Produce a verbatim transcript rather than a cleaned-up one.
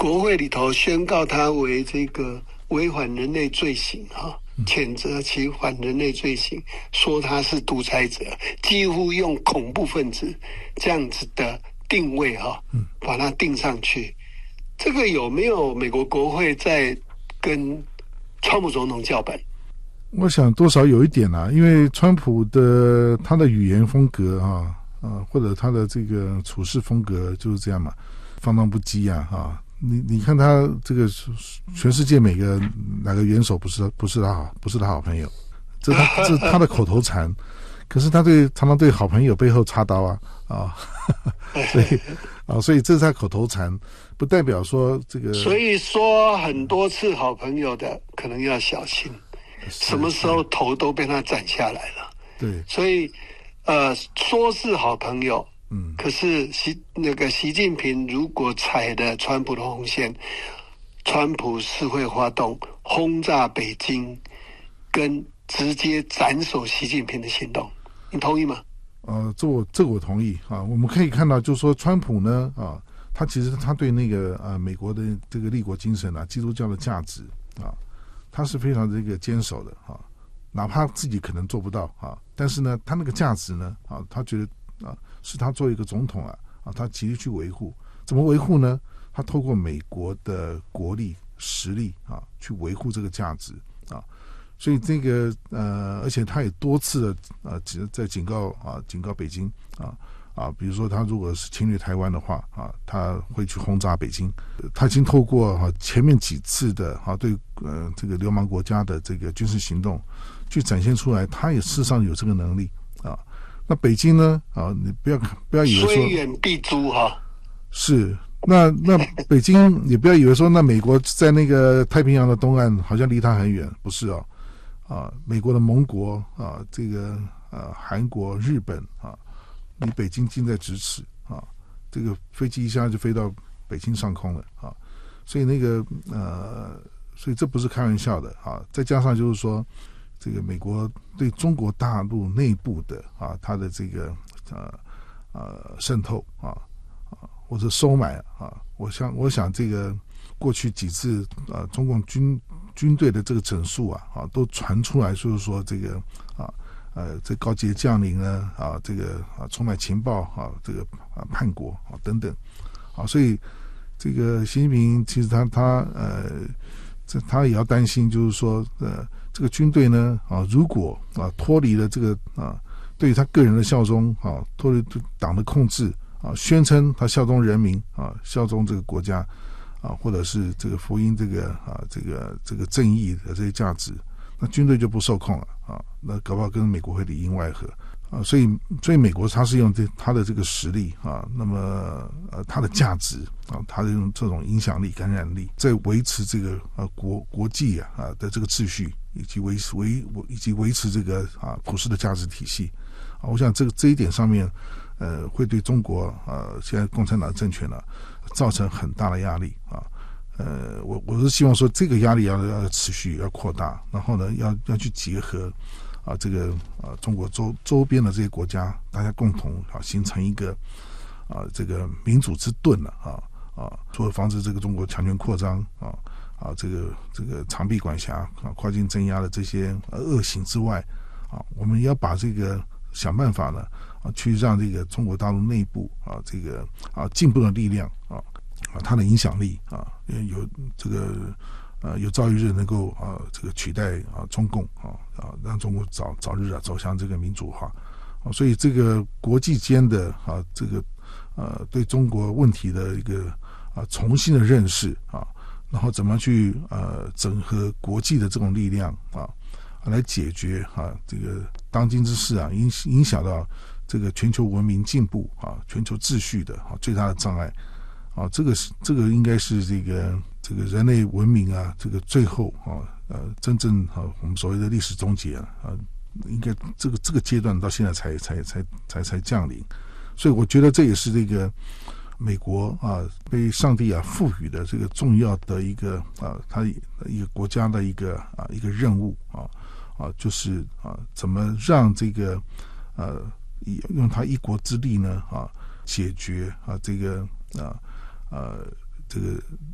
国会里头宣告他为这个违反人类罪行哈，谴责其反人类罪行，说他是独裁者，几乎用恐怖分子这样子的定位哈，把它定上去。这个有没有美国国会在跟川普总统叫板？ 我想多少有一点啦、啊，因为川普的他的语言风格啊，啊或者他的这个处事风格就是这样嘛，放荡不羁啊，啊，你你看他这个全世界每个哪个元首不是不是他好不是他好朋友，这他这他的口头禅，可是他对常常对好朋友背后插刀啊啊，所以啊所以这是他口头禅，不代表说这个， 所以说很多次好朋友的可能要小心。什么时候头都被他斩下来了？ 对， 所以呃，说是好朋友， 嗯， 可是习那个习近平如果踩了川普的红线，川普是会发动轰炸北京，跟直接斩首习近平的行动。你同意吗？ 呃，这我这个我同意啊。我们可以看到，就是说川普呢啊，他其实他对那个呃美国的这个立国精神啊，基督教的价值啊。他是非常这个坚守的啊，哪怕自己可能做不到啊，但是呢，他那个价值呢啊，他觉得啊，是他作为一个总统啊啊，他极力去维护。怎么维护呢？他透过美国的国力、实力啊，去维护这个价值啊。所以这个呃，而且他也多次的呃，在警告啊，警告北京啊。啊，比如说他如果是侵略台湾的话啊，他会去轰炸北京。他已经透过啊前面几次的啊对呃这个流氓国家的这个军事行动，去展现出来，他也事实上有这个能力啊。那北京呢啊，你不要不要以为说虽远必诛哈， 是那那北京也不要以为说那美国在那个太平洋的东岸好像离他很远，不是哦啊，美国的盟国啊，这个呃韩国、日本啊。离北京近在咫尺啊！这个飞机一下就飞到北京上空了啊！所以那个呃，所以这不是开玩笑的啊！再加上就是说，这个美国对中国大陆内部的啊，它的这个呃呃渗透啊啊或者收买啊，我想我想这个过去几次啊，中共军军队的这个整数啊啊，都传出来，就是说这个啊。呃，这高级将领呢，啊，这个啊，充满情报啊，这个啊，叛国啊，等等，啊，所以这个习近平其实他他呃，这他也要担心，就是说，呃，这个军队呢，啊，如果啊脱离了这个啊，对于他个人的效忠啊，脱离党的控制啊，宣称他效忠人民啊，效忠这个国家啊，或者是这个福音这个啊，这个这个正义的这些价值。那军队就不受控了啊，那搞不好跟美国会里应外合啊，所以所以美国它是用这它的这个实力啊，那么呃它的价值啊，它的用这种影响力、感染力，在维持这个呃国国际啊啊的这个秩序，以及维持维以及维持这个啊普世的价值体系啊，我想这个这一点上面，呃，会对中国啊现在共产党政权呢、啊、造成很大的压力啊。呃，我我是希望说这个压力要要持续要扩大，然后呢，要要去结合啊这个啊中国周周边的这些国家，大家共同啊形成一个啊这个民主之盾了啊啊，除了防止这个中国强权扩张啊啊这个这个长臂管辖啊跨境镇压的这些恶行之外啊，我们也要把这个想办法呢啊去让这个中国大陆内部啊这个啊进步的力量啊。啊，它的影响力啊，有这个呃，有朝一日能够啊，这个取代啊中共啊啊，让中国早早日啊走向这个民主化啊，所以这个国际间的啊，这个呃，对中国问题的一个啊重新的认识啊，然后怎么去呃整合国际的这种力量啊，来解决啊这个当今之事啊，影影响到这个全球文明进步啊，全球秩序的啊最大的障碍。啊，这个是这个应该是这个这个人类文明啊，这个最后啊呃真正啊我们所谓的历史终结啊啊，应该这个这个阶段到现在才才才才才降临，所以我觉得这也是这个美国啊被上帝啊赋予的这个重要的一个啊，他一个国家的一个啊一个任务啊啊，就是啊怎么让这个呃用他一国之力呢啊解决啊这个啊。呃，这个